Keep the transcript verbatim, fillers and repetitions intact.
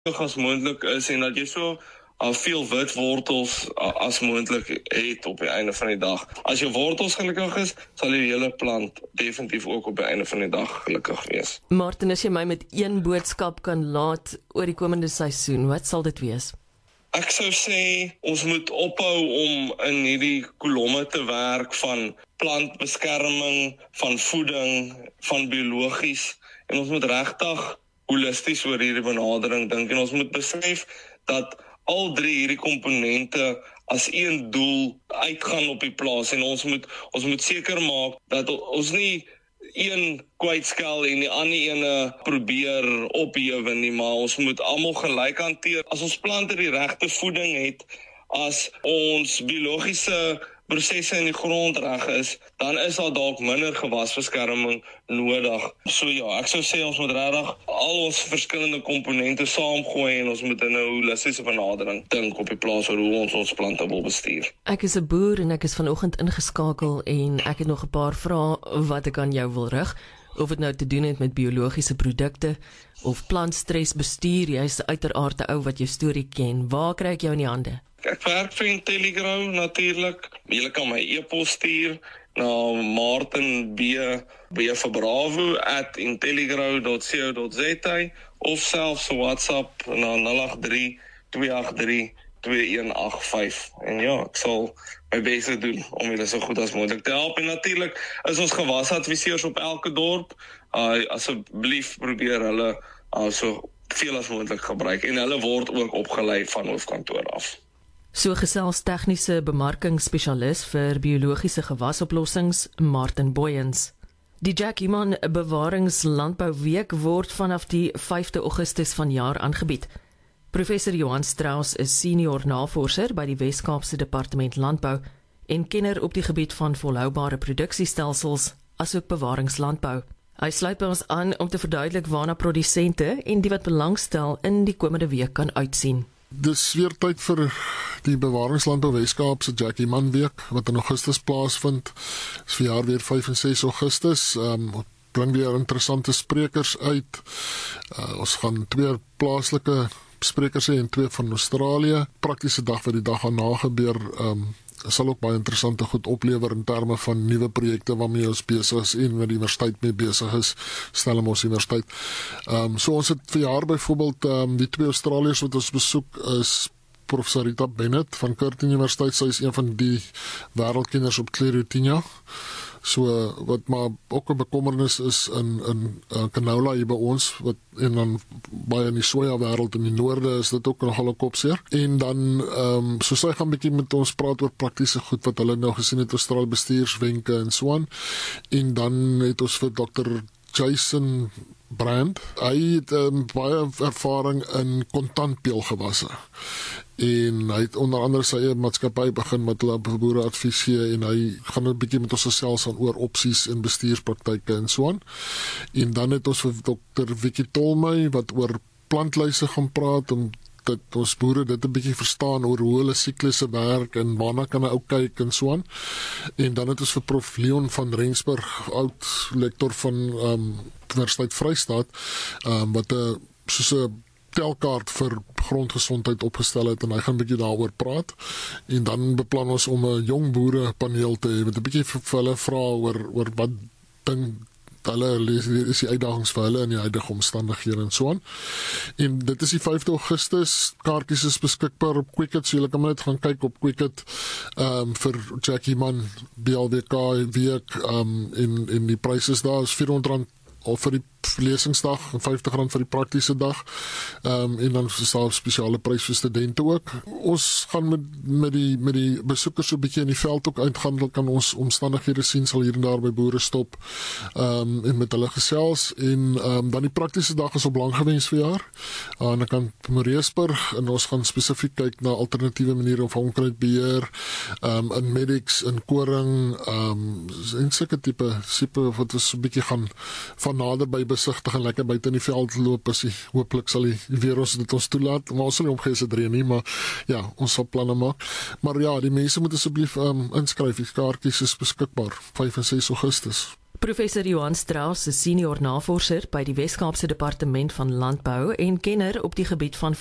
as moontlik is en dat jy so uh, veel wit wortels uh, as moontlik het op die einde van die dag. As jou wortels gelukkig is, sal die hele plant definitief ook op die einde van die dag gelukkig wees. Martin, as jy my met een boodskap kan laat oor die komende seisoen, wat sal dit wees? Ek sou sê, ons moet ophou om in hierdie kolomme te werk van plantbeskerming, van voeding, van biologies, en ons moet regtig holisties oor hierdie benadering dink, en ons moet besef dat al drie hierdie komponente as een doel uitgaan op die plaas, en ons moet, ons moet seker maak dat ons nie een kwytskel en die ander ene probeer ophewe nie, maar ons moet almal gelyk hanteer. As ons plante die regte voeding het, as ons biologiese prosesse in die grond reg is, dan is daar dalk minder gewasbeskerming nodig. So ja, ek sou sê ons moet regtig al ons verskillende komponente saamgooi en ons moet in 'n holistiese benadering dink op die plaas oor hoe ons ons plante wil bestuur. Ek is 'n boer en ek is vanoggend ingeskakel en ek het nog 'n paar vrae wat ek aan jou wil rig. Of dit nou te doen het met biologiese produkte of plantstresbestuur, jy is uiteraard 'n ou wat jou storie ken. Waar kry ek jou in die hande? Ek werk vir Intelligrow natuurlik. Jy kan my e-pos stuur na martin b b vir bravo at intelligrow dot co dot za of selfs WhatsApp na nul agt drie twee agt drie twee een agt vyf. En ja, ek sal my bes doen om julle so goed as moontlik te help. En natuurlik is ons gewasadviseurs op elke dorp. Uh, asseblief probeer hulle uh, so veel as moontlik gebruik en hulle word ook opgelei van hoofkantoor af. So gesels tegniese bemarkingsspesialis vir biologiese gewasoplossings, Martin Booyens. Die Jack Iman Bewaringslandbouweek word vanaf die vyfde Augustus vanjaar aangebied. Professor Johan Strauss is senior navorser by die Wes-Kaapse Departement Landbou en kenner op die gebied van volhoubare produksiestelsels asook bewaringslandbou. Hy sluit by ons aan om te verduidelik waarna produsente en die wat belangstel in die komende week kan uitsien. Dis weer tyd vir die Bewaringslandbou Wes-Kaap se Jack Iman week wat in Augustus plaasvind. Dis vir jaar weer vyf en ses Augustus. Um, bring weer interessante sprekers uit. Uh, ons gaan twee plaaslike sprekers hê en twee van Australië. Praktiese dag wat die dag daarna gebeur, um, sal ook baie interessante goed oplewer in terme van nuwe projekte waarmee ons besig is en wat die universiteit mee besig is, Stellenbosch Universiteit. Um, so ons het vir jaar byvoorbeeld um, die twee Australiërs wat ons besoek is Professor Rita Bennett van Curtin Universiteit. Sy is een van die wêreldkenners op Sclerotinia. So wat maar ook 'n bekommernis is in in uh, canola hier by ons wat en dan baie in die soja wêreld in die noorde is dit ook nogal 'n kopseer. En dan ehm um, so sy gaan 'n bietjie met ons praat oor praktiese goed wat hulle nou gesien het, Australië bestuurswenke en so aan. En dan het ons vir dokter Jason Brand. Hy het um, baie ervaring in kontantpeelgewasse. En hy het onder andere sy eie maatskappy begin met hulle boere adviseer en hy gaan 'n bietjie met ons gesels aan oor opsies en bestuurspraktyke en so aan. En dan het ons vir dokter Vicky Tolmey wat oor plantlyse gaan praat om dat ons boere dit 'n bietjie verstaan oor hoe hulle siklusse werk en waarna kan 'n ou kyk en so aan. En dan het ons vir prof Leon van Rensburg, oud lektor van um, Universiteit Vrystaat, um, wat 'n soos 'n telkaart vir grondgesondheid opgestel het en hy gaan 'n bietjie daaroor praat. En dan beplan ons om 'n jong boere paneel te hê met 'n bietjie vir hulle vra oor oor wat ding hulle is die uitdagings vir hulle in die huidige omstandighede en so aan. En dit is die vyfde Augustus. Kaartjies is beskikbaar op Quicket, so julle kan net gaan kyk op Quicket um, vir Jack Iman B L W K week um, en en die pryse is daar is vierhonderd rand of vir die lesingsdag en vyftig rand vir die praktiese dag. Um, en dan is daar 'n spesiale prys vir studente ook. Ons gaan met met die met die besoekers so 'n bietjie in die veld ook uitgaan, kan ons omstandighede sien, sal hier en daar by boere stop um, en met hulle gesels. En um, dan die praktiese dag is op Langgewens verjaar aan die kant Moreesburg en ons gaan spesifiek kyk na alternatiewe maniere van onkruidbeheer um, in medics, in koring um, en sulke tipe tipe wat ons so 'n bietjie gaan van naderby besigtig en lekker buite in die veld loop as die, hooplik sal die weer ons dit ons toelaat, maar ons sal nie omgee as dit reën nie, maar ja, ons sal planne maak. Maar ja, die mense moet asseblief um, inskryf, die kaartjies is beskikbaar, vyf en ses Augustus. Professor Johan Strauss is senior navorser by die Wes-Kaapse Departement van Landbou en kenner op die gebied van